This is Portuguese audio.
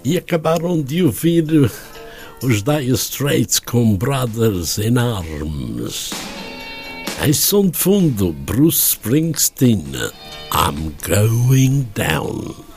E acabaram de ouvir os Dire Straits com Brothers in Arms. Em som de fundo, Bruce Springsteen, I'm Going Down.